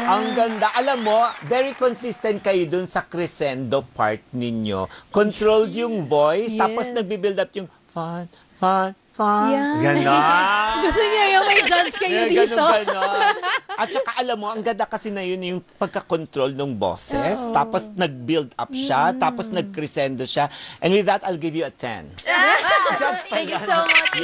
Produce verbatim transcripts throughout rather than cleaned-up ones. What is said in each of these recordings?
Ang ganda. Alam mo, very consistent kayo dun sa crescendo part ninyo. Controlled yung voice, Yes. tapos nagbi-build up yung fun, fun, fun. Yeah. Ganon. Gusto niya yung may judge kayo Yeah, dito. ganon, ganon. At saka alam mo, ang ganda kasi na yun yung pagka-control ng bosses. Oo. Tapos nag-build up siya, Mm. tapos nag-crescendo siya. And with that, I'll give you a ten. Thank you so much.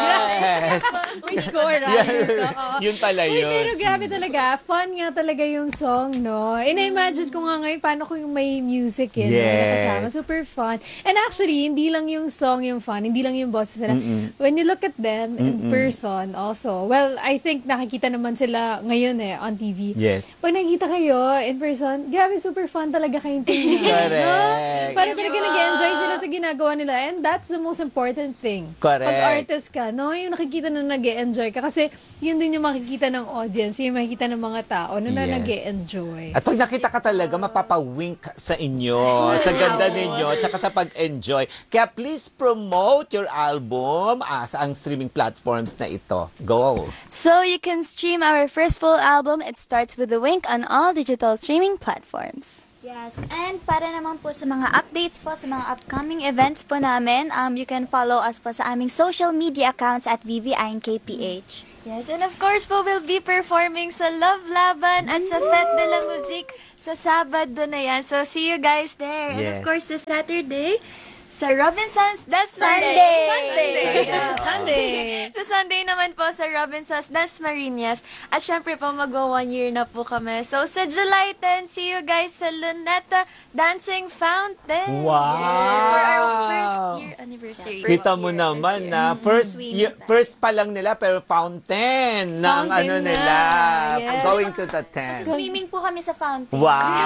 Yes! May score, right? Oo. Yun pala Uy, yun. pero grabe talaga. Fun nga talaga yung song, no? Ina-imagine ko nga ngayon paano kung may music yun. Yes. Kasama. Super fun. And actually, hindi lang yung song yung fun, hindi lang yung bosses sila. Mm-mm. When you look at them in Mm-mm. person also, well, I think nakikita naman sila ngayon eh, on T V. Yes. Pag nakikita kayo in person, grabe, super fun talaga kayong tingnan. Correct. No? Para talaga nag-enjoy sila sa ginagawa nila. And that's the most important thing. Correct. Pag artist ka, no? Yung nakikita na nag-enjoy ka. Kasi yun din yung makikita ng audience, yung makikita ng mga tao na, na Yes. nag-enjoy. At pag nakita ka talaga, mapapawink sa inyo, sa ganda ninyo, tsaka sa pag-enjoy. Kaya please promote your album ah, sa ang streaming platforms na ito. Go! So you can stream our first full album, It Starts With a Wink, on all digital streaming platforms. Yes, and para naman po sa mga updates po sa mga upcoming events po namin, um, you can follow us po sa aming social media accounts at V V I N K P H. Yes, and of course po, we'll be performing sa Love Laban at sa Fête de la Musique sa Sabado na yan. So, see you guys there. And of Yes. course, sa Saturday, sa Robinsons, that's Sunday. Sunday. Sunday. Yeah, Sunday. sa Sunday naman po sa Robinsons, that's Marinas. At syempre po, mag-go one year na po kami. So, sa July tenth, see you guys sa Luneta Dancing Fountain. Wow! Yeah, for our first year anniversary. Kita mo naman na first year, first pa lang nila pero fountain ng Fountain ano na. nila. Yes. Going to the ten. Swimming po kami sa fountain.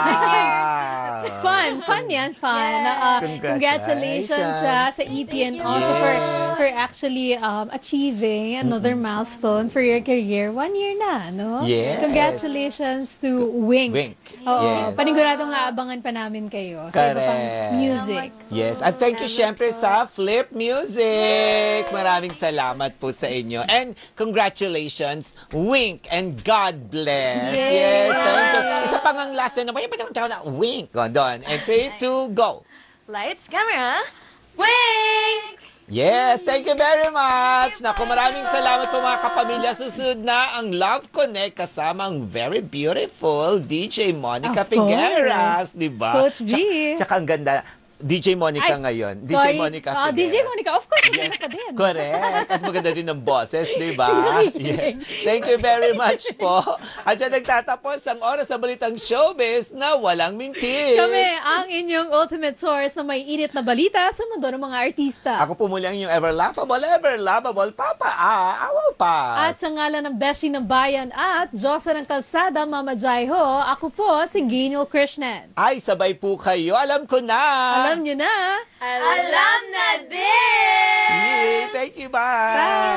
Wow! Fun. Fun yan. Fun. Yes. Uh, Congratulations. congratulations uh, sa E P and also for for actually um, achieving another milestone for your career. One year na, no? Yes. Congratulations to Wink. Wink. Oo. Yes. Paniguradong aabangan pa namin kayo sa iba pang Correct. music. Yes, at thank you syempre sa Flip Music. Maraming salamat po sa inyo. And congratulations, Wink, and God bless. Yes, thank you. Isa pang ang last na, na Wink. O, doon. And three, two, go. Lights, camera, wink! Yes, thank you very much. Naku, maraming salamat po mga kapamilya. Susunod na ang Love Connect kasama ang very beautiful D J Monica Of Figueras, di ba? Coach B. Tsaka, tsaka ang ganda. D J Monica Ay, ngayon. D J Sorry. Monica Ah, D J Figueras. Monica, of course, maganda ka din. Correct. At maganda din ng boses, di ba? Yes. Thank you very much po. At yan nagtatapos ang oras sa balitang showbiz na walang mintis. Kami ang inyong ultimate source na may init na balita sa mundo ng mga artista. Ako po muli ang inyong ever laughable, ever lovable, Papa Ah, awaw pa. At sa ngalan ng Beshi ng Bayan at Diyosa ng Kalsada, Mama Jaiho, ako po si Ginyo Krishnan. Ay, sabay po kayo. Alam ko na. Alam nyo na, Alam na din! Yay, thank you, bye. Bye.